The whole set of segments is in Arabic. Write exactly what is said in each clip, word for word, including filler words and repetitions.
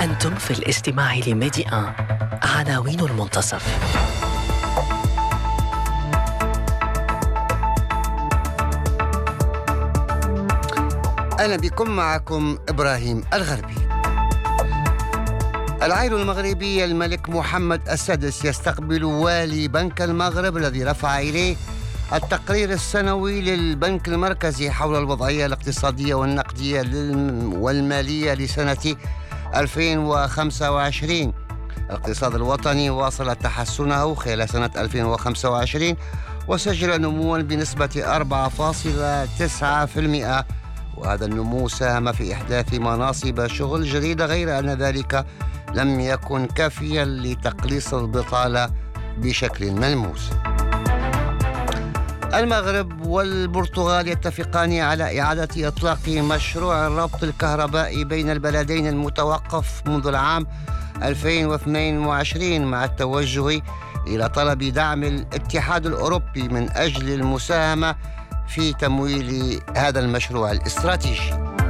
أنتم في الاستماع لميدي آن. عناوين المنتصف. أهلا بكم، معكم إبراهيم الغربي. العائل المغربي الملك محمد السادس يستقبل والي بنك المغرب الذي رفع إليه التقرير السنوي للبنك المركزي حول الوضعية الاقتصادية والنقدية والمالية لسنة ألفين وخمسة وعشرين. الاقتصاد الوطني واصل تحسنه خلال سنة ألفين وخمسة وعشرين وسجل نموا بنسبة أربعة فاصلة تسعة بالمئة، وهذا النمو ساهم في إحداث مناصب شغل جديدة، غير أن ذلك لم يكن كافيا لتقليص البطالة بشكل ملموس. المغرب والبرتغال يتفقان على إعادة إطلاق مشروع الربط الكهربائي بين البلدين المتوقف منذ العام ألفين واثنين وعشرين، مع التوجه إلى طلب دعم الاتحاد الأوروبي من أجل المساهمة في تمويل هذا المشروع الاستراتيجي.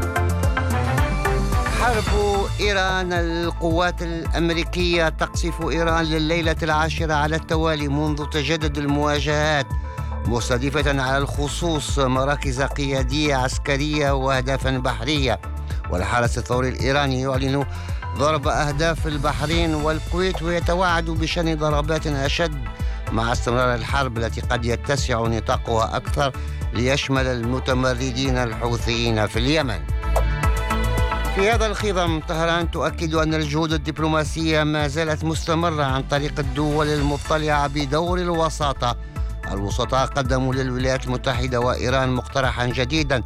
حرب إيران، القوات الأمريكية تقصف إيران لليلة العاشرة على التوالي منذ تجدد المواجهات، مستهدفة على الخصوص مراكز قيادية عسكرية وأهدافا بحرية. والحرس الثوري الإيراني يعلن ضرب أهداف البحرين والكويت، ويتوعد بشن ضربات أشد مع استمرار الحرب التي قد يتسع نطاقها أكثر ليشمل المتمردين الحوثيين في اليمن. في هذا الخضم، طهران تؤكد أن الجهود الدبلوماسية ما زالت مستمرة عن طريق الدول المطلعة بدور الوساطة. الوسطاء قدموا للولايات المتحدة وإيران مقترحا جديدا